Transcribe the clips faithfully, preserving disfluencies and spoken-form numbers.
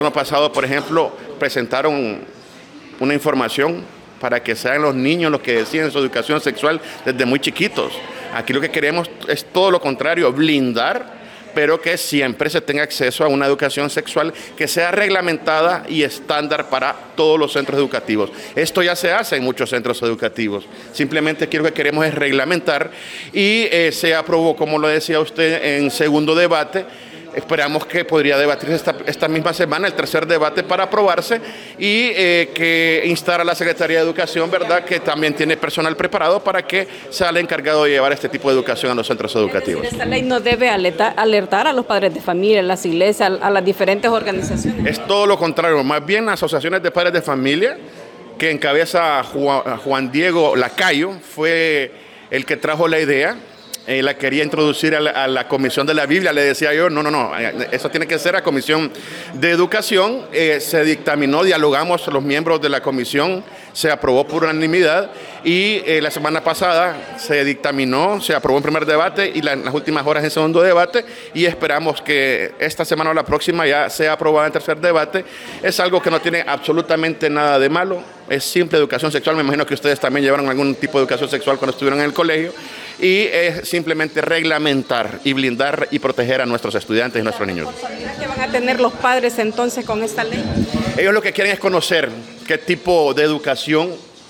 El año pasado, por ejemplo, presentaron una información para que sean los niños los que deciden su educación sexual desde muy chiquitos. Aquí lo que queremos es todo lo contrario, blindar, pero que siempre se tenga acceso a una educación sexual que sea reglamentada y estándar para todos los centros educativos. Esto ya se hace en muchos centros educativos. Simplemente aquí lo que queremos es reglamentar y eh, se aprobó, como lo decía usted, en segundo debate. Esperamos que podría debatirse esta, esta misma semana, el tercer debate para aprobarse y eh, que instar a la Secretaría de Educación, ¿verdad?, que también tiene personal preparado para que sea el encargado de llevar este tipo de educación a los centros educativos. Esta ley no debe alertar, alertar a los padres de familia, a las iglesias, a las diferentes organizaciones. Es todo lo contrario, más bien las asociaciones de padres de familia que encabeza Juan, Juan Diego Lacayo fue el que trajo la idea. Eh, la quería introducir a la, a la Comisión de la Biblia, le decía yo, no, no, no, eso tiene que ser a Comisión de Educación. Eh, se dictaminó, dialogamos los miembros de la comisión, se aprobó por unanimidad y eh, la semana pasada se dictaminó, se aprobó en primer debate y la, en las últimas horas en segundo debate y esperamos que esta semana o la próxima ya sea aprobada en tercer debate. Es algo que no tiene absolutamente nada de malo, es simple educación sexual. Me imagino que ustedes también llevaron algún tipo de educación sexual cuando estuvieron en el colegio y es simplemente reglamentar y blindar y proteger a nuestros estudiantes y nuestros niños. ¿Qué van a tener los padres entonces con esta ley? Ellos lo que quieren es conocer qué tipo de educación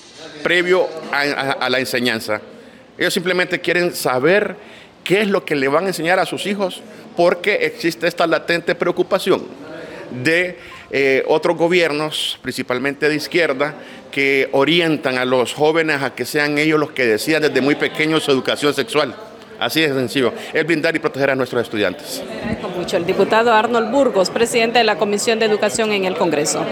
previo a, a, a la enseñanza. Ellos simplemente quieren saber qué es lo que le van a enseñar a sus hijos porque existe esta latente preocupación de eh, otros gobiernos, principalmente de izquierda, que orientan a los jóvenes a que sean ellos los que decidan desde muy pequeños su educación sexual. Así de sencillo, es blindar y proteger a nuestros estudiantes. Agradezco mucho. El diputado Arnold Burgos, presidente de la Comisión de Educación en el Congreso.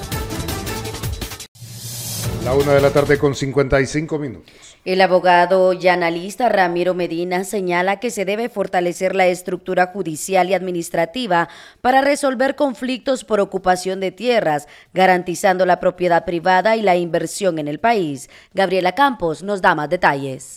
La una de la tarde con cincuenta y cinco minutos. El abogado y analista Ramiro Medina señala que se debe fortalecer la estructura judicial y administrativa para resolver conflictos por ocupación de tierras, garantizando la propiedad privada y la inversión en el país. Gabriela Campos nos da más detalles.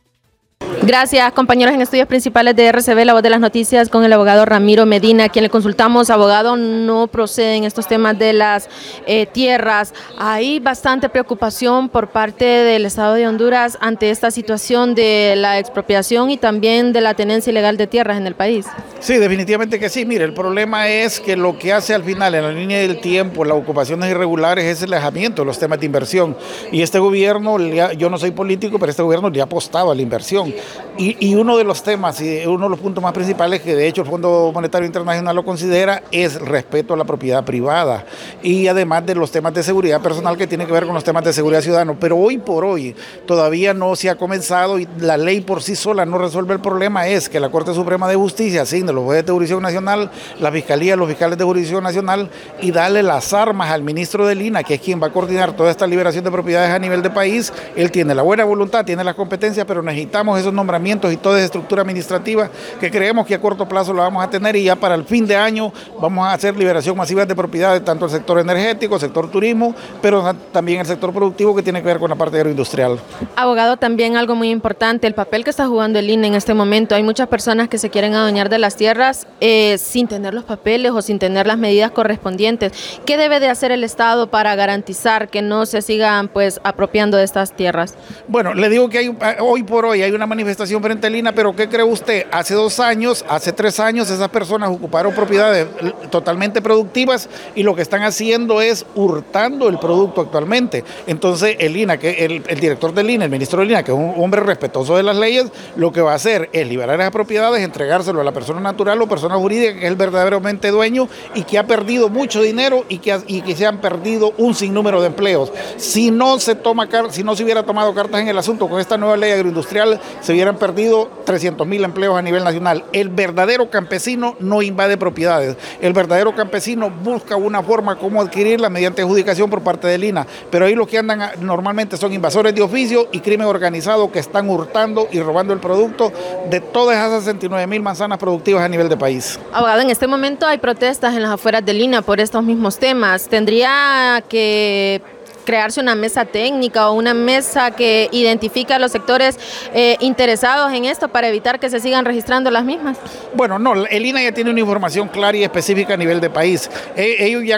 Gracias, compañeros en estudios principales de R C B, La Voz de las Noticias, con el abogado Ramiro Medina, a quien le consultamos. Abogado, no proceden estos temas de las eh, tierras. Hay bastante preocupación por parte del Estado de Honduras ante esta situación de la expropiación y también de la tenencia ilegal de tierras en el país. Sí, definitivamente que sí. Mire, el problema es que lo que hace al final, en la línea del tiempo, las ocupaciones irregulares, es el alejamiento de los temas de inversión. Y este gobierno, yo no soy político, pero este gobierno le ha apostado a la inversión. Y, y uno de los temas y uno de los puntos más principales que de hecho el Fondo Monetario Internacional lo considera es respeto a la propiedad privada y además de los temas de seguridad personal que tiene que ver con los temas de seguridad ciudadana. Pero hoy por hoy todavía no se ha comenzado y la ley por sí sola no resuelve el problema. Es que la Corte Suprema de Justicia asigne los jueces de jurisdicción nacional, la Fiscalía, los fiscales de jurisdicción nacional y darle las armas al ministro del I N A, que es quien va a coordinar toda esta liberación de propiedades a nivel de país. Él tiene la buena voluntad, tiene las competencias, pero necesitamos esos nombramientos y toda esa estructura administrativa que creemos que a corto plazo la vamos a tener y ya para el fin de año vamos a hacer liberación masiva de propiedades, tanto el sector energético, el sector turismo, pero también el sector productivo que tiene que ver con la parte agroindustrial. Abogado, también algo muy importante, el papel que está jugando el I N E en este momento. Hay muchas personas que se quieren adueñar de las tierras eh, sin tener los papeles o sin tener las medidas correspondientes. ¿Qué debe de hacer el Estado para garantizar que no se sigan pues apropiando de estas tierras? Bueno, le digo que hay, hoy por hoy hay una manifestación frente al I N A, pero ¿qué cree usted? Hace dos años, hace tres años, esas personas ocuparon propiedades totalmente productivas y lo que están haciendo es hurtando el producto actualmente. Entonces el I N A, que el, el director del I N A, el ministro del I N A, que es un hombre respetuoso de las leyes, lo que va a hacer es liberar esas propiedades, entregárselo a la persona natural o persona jurídica que es el verdaderamente dueño y que ha perdido mucho dinero y que, y que se han perdido un sinnúmero de empleos. Si no se toma, si no se hubiera tomado cartas en el asunto con esta nueva ley agroindustrial, se hubieran perdido trescientos mil empleos a nivel nacional. El verdadero campesino no invade propiedades. El verdadero campesino busca una forma como adquirirla mediante adjudicación por parte del I N A. Pero ahí los que andan normalmente son invasores de oficio y crimen organizado que están hurtando y robando el producto de todas esas sesenta y nueve mil manzanas productivas a nivel de país. Abogado, en este momento hay protestas en las afueras del I N A por estos mismos temas. ¿Tendría que crearse una mesa técnica o una mesa que identifique a los sectores eh, interesados en esto para evitar que se sigan registrando las mismas? Bueno, no, el I N A ya tiene una información clara y específica a nivel de país. E ellos ya